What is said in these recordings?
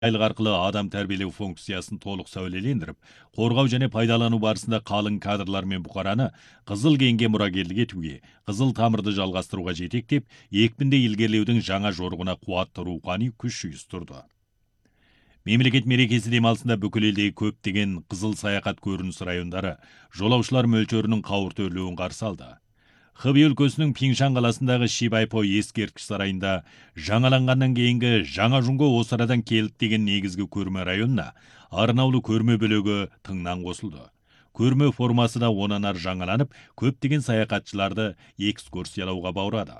айлық арқылы адам тәрбиелеу функциясын толық сәулелендіріп, қорғау және пайдалану барысында қалың кадрлар мен бұқараны қызыл кеңге мұрагерлік етуге, қызыл тамырды жалғастыруға жетектеп, екпінді илгерлеудің жаңа жорғына қуатты рухани күш ұйыстырды. Мемлекет мерекесі демалысында бүкіл елдегі көптеген қызыл саяхат көрініс райондары жолаушылар мөлшерінің қауырт өрлеуін қарсы алды. Хыбы өлкесінің Пиңшан қаласындағы Шибайпо ескерткіш сарайында жаңаланғаннан кейінгі жаңа жунго осы арадан келді деген негізгі көрме районына арнаулы көрме бөлігі тыңнан қосылды. Көрме формасы да онан ары жаңаланып, көптеген саяхатшыларды экскурсиялауға баурады.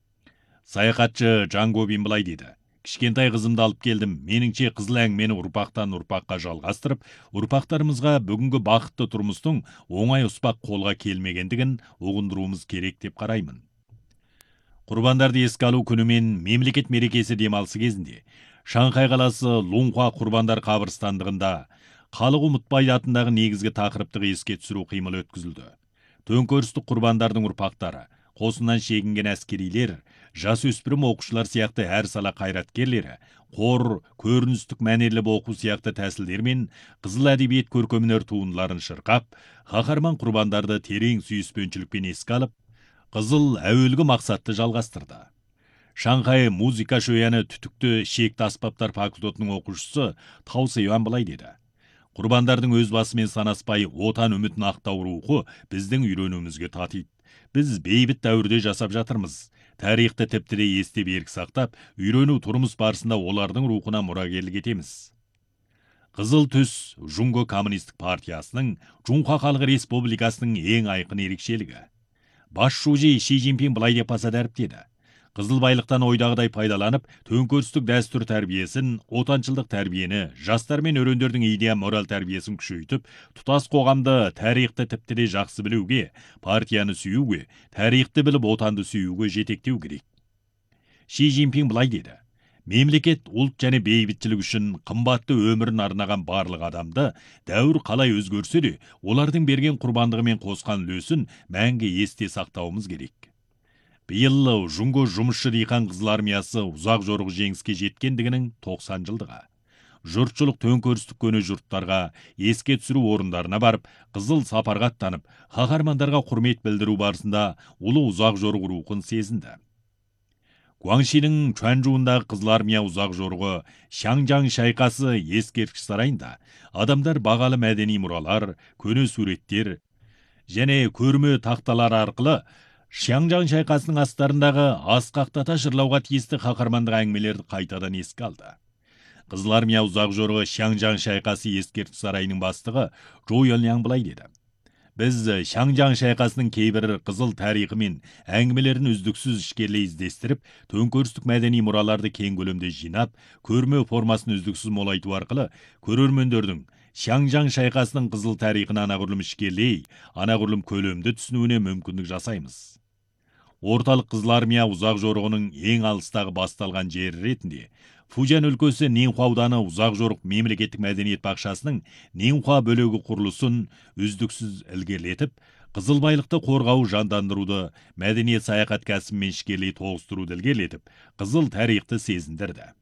Саяхатшы Жангобин былай дейді: кішкентай қызымды алып келдім. Меніңше қызыл әңгімені ұрпақтан ұрпаққа жалғастырып, ұрпақтарымызға бүгінгі бақытты тұрмыстың оңай ұспақ қолға келмегендігін ұғындыруымыз керек деп қараймын. Құрбандарды еске алу күні мен мемлекет мерекесі демалысы кезінде Шанхай қаласы Лунхуа құрбандар қабырстандығында халық ұмытпайды атындағы негізгі тақырыптық еске түсіру қимылы өткізілді. Төңкерістік құрбандардың ұрпақтары, қосынан шегінген әскерилер, жасөспірім оқушылар сияқты әр сала қайраткерлері, қор, көріністік мәнерлі оқу сияқты тәсілдермен қызыл әдебиет көркемдер туындыларын шырқап, қаһарман құрбандарды терең сүйіспеншілікпен еске алып, қызыл әуелгі мақсатты жалғастырды. Шанхай музыка шояны түтікті шекті аспаптар факультетінің оқушысы Тау Сейуан былай деді: құрбандардың өз басымен санаспай отан үмітін ақтау рухы біздің үйренуімізге татиды. Біз бейбіт дәуірде жасап жатырмыз. Тарихты тіпті де есте берік сақтап, үйрену тұрмыс барысында олардың рухына мұрагерлік етеміз. Қызыл түс Жунго коммунистік партиясының Жунхуа халық республикасының ең айқын ерекшелігі. Бас шужи Ши Цзиньпин былай деп аса дәріптеді: қызыл байлықтан ойдағыдай пайдаланып, төңкерістік дәстүр тәрбиесін, отаншылдық тәрбиені, жастар мен өрендердің идея мораль тәрбиесін күшейтіп, тұтас қоғамды тарихты тіпті де жақсы білуге, партияны сүюге, тарихты біліп отанды сүюге жетектеу керек. Ши Цзиньпин былай деді: мемлекет, ұлт және бейбітшілік үшін қымбатты өмірін арнаған барлық адамды, дәуір қалай өзгерсе де, олардың берген құрбандығы мен қосқан үлесін мәңгі есте сақтауымыз керек. Биыл Жунго жұмысшы диқан қызыл армиясы ұзақ жорғы жеңіске жеткендігінің 90 жылдығы. Жұртшылық төңкерістік көне жұрттарға еске түсіру орындарына барып, қызыл сапарға аттанып, қаһармандарға құрмет білдіру барысында ұлы ұзақ жорғы рухын сезінді. Гуаңшидің Чуанчжуындағы қызыл армия ұзақ жорғы Шаңжаң шайқасы ескерткіш сарайында адамдар бағалы мәдени мұралар, көне суреттер және көрме тақталар арқылы Шаңжаң шайқасының астарындағы асқақтата жырлауға тиісті қаһармандық әңгімелерді қайтадан еске алды. Қызыл армия ұзақ жорғы Шаңжаң шайқасы ескерткіш сарайының бастығы Жо Йонляң былай деді: біз Шаңжаң шайқасының кейбір қызыл тарихы мен әңгімелерін үздіксіз ішкерлей іздестіріп, төңкерістік мәдени мұраларды кең көлемде жинап, көрме формасын үздіксіз молайту арқылы көрермендердің Шаңжаң шайқасының қызыл тарихын анағұрлым ішкерлей, анағұрлым көлемді түсінуіне мүмкіндік жасаймыз. Орталық қызыл армия ұзақ жорығының ең алыстағы басталған жері ретінде Фужан өлкесі Нинхуа ауданы ұзақ жорық мемлекеттік мәдениет бақшасының Нинхуа бөлігі құрылысын үздіксіз ілгерілетіп, қызыл байлықты қорғау жандандыруды, мәдениет саяхат кәсібімен ішкерлей тоғыстыруды ілгерілетіп, қызыл тарихты сезіндірді.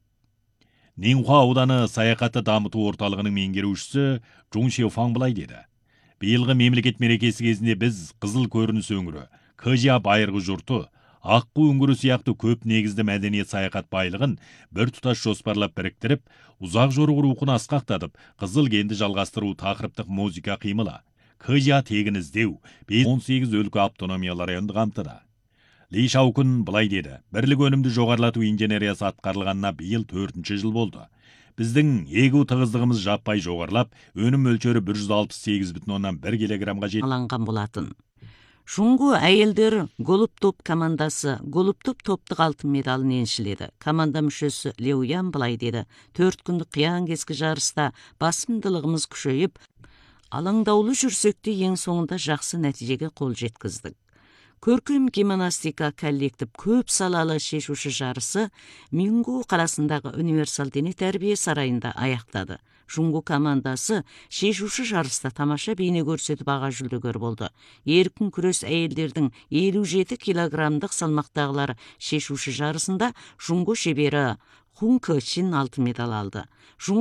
Нинхуа ауданы саяхатты дамыту орталығының меңгерушісі Жун Шеуфаң былай деді: биылғы мемлекет мерекесі кезінде біз қызыл көрініс өңірі, Кыжия байырғы жұрты, Аққу өңірі сияқты көп негізді мәдениет саяхат байлығын бір тұтас жоспарлап біріктіріп, ұзақ жорғы рухын асқақтатып, қызыл кенді жалғастыру тақырыптық музыка қимылы, Кыжия тегін іздеу, 18 өлкө автономиялар районды қамтыды. Ли Шаукун былай деді: бірлік өнімді жоғарылату инженериясы атқарылғанына биыл 4-ші жыл болды. Біздің егу тығыздығымыз жаппай жоғарылап, өнім мөлшері 168,1 килограммға алынған болатын. Жунго әйелдер голуб топ командасы голуб топтық алтын медалын еншіледі. Команда мүшесі Леуян былай деді: 4 күндік қиян кескі жарыста басымдылығымыз күшейіп, алаңдаулы жүрсекте ең соңында жақсы нәтижеге қол жеткіздік. Көркем гимнастика коллектив көп салалы шешуші жарысы Мингу қаласындағы универсал дене тәрбие сарайында аяқтады. Жунго командасы шешуші жарыста тамаша бейне көрсетіп аға жүлдегер болды. Еркін күрес әйелдердің 57 килограммдық салмақтағылар шешуші жарысында Жунго шебері Хун Кэчин алтын медаль алды.